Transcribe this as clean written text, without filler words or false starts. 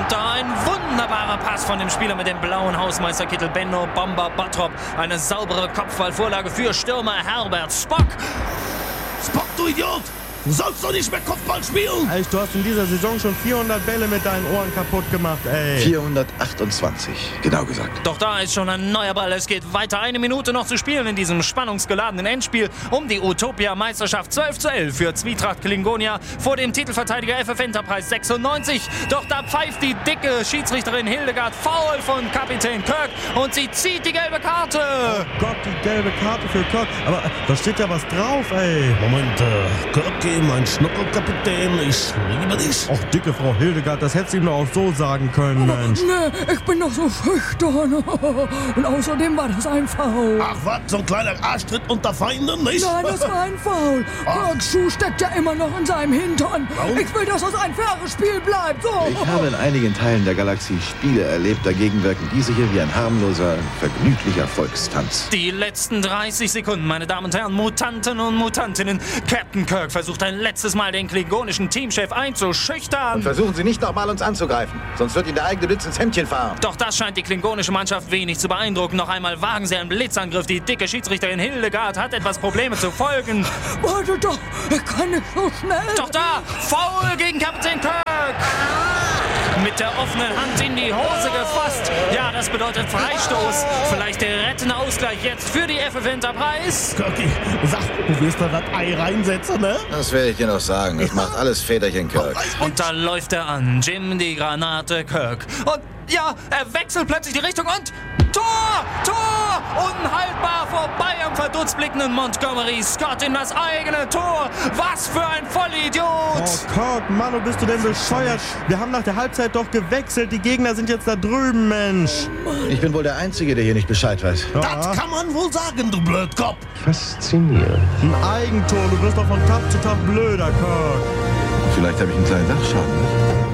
da ein wunderbarer Pass von dem Spieler mit dem blauen Hausmeisterkittel Benno Bomber Bottrop. Eine saubere Kopfballvorlage für Stürmer Herbert Spock. Spock, du Idiot! Du sollst doch nicht mehr Kopfball spielen! Ey, du hast in dieser Saison schon 400 Bälle mit deinen Ohren kaputt gemacht, ey. 428, genau gesagt. Doch da ist schon ein neuer Ball. Es geht weiter. 1 Minute noch zu spielen in diesem spannungsgeladenen Endspiel um die Utopia-Meisterschaft. 12:11 für Zwietracht Klingonia vor dem Titelverteidiger FF Enterprise 96. Doch da pfeift die dicke Schiedsrichterin Hildegard Foul von Kapitän Kirk und sie zieht die gelbe Karte. Oh Gott, die gelbe Karte für Kirk. Aber da steht ja was drauf, ey. Moment, Kirk, mein Schnuckelkapitän, ich liebe dich. Och, dicke Frau Hildegard, das hättest du ihm doch auch so sagen können, Mensch. Nee, ich bin doch so schüchtern. Und außerdem war das ein Foul. Ach was, so ein kleiner Arschtritt unter Feinden, nicht? Nein, das war ein Foul. Kirks Schuh steckt ja immer noch in seinem Hintern. Warum? Ich will, dass das ein faires Spiel bleibt. So. Ich habe in einigen Teilen der Galaxie Spiele erlebt, dagegen wirken diese hier wie ein harmloser, vergnüglicher Volkstanz. Die letzten 30 Sekunden, meine Damen und Herren, Mutanten und Mutantinnen. Captain Kirk versucht ein letztes Mal den klingonischen Teamchef einzuschüchtern. Und versuchen Sie nicht nochmal uns anzugreifen, sonst wird Ihnen der eigene Blitz ins Hemdchen fahren. Doch das scheint die klingonische Mannschaft wenig zu beeindrucken. Noch einmal wagen sie einen Blitzangriff. Die dicke Schiedsrichterin Hildegard hat etwas Probleme zu folgen. Warte doch, ich kann nicht so schnell. Doch da, Foul gegen Kapitän Kirk. Mit der offenen Hand in die Hose gefasst. Ja, das bedeutet Freistoß. Vielleicht der rettende Ausgleich jetzt für die FF Enterprise. Kirky, sag, du wirst da das Ei reinsetzen, ne? Das werde ich dir noch sagen. Das macht alles Väterchen Kirk. Und da läuft er an. Jim, die Granate, Kirk. Und ja, er wechselt plötzlich die Richtung und Tor! Tor! Unhaltbar vorbei am verdutzt blickenden Montgomery Scott in das eigene Tor. Was für ein Vollidiot! Oh, Kirk, Mann, wo bist du denn bescheuert? Wir haben nach der Halbzeit doch gewechselt. Die Gegner sind jetzt da drüben, Mensch. Ich bin wohl der Einzige, der hier nicht Bescheid weiß. Das kann man wohl sagen, du Blödkopf. Faszinierend. Ein Eigentor. Du wirst doch von Tag zu Tag blöder, Kirk. Vielleicht habe ich einen kleinen Dachschaden, nicht?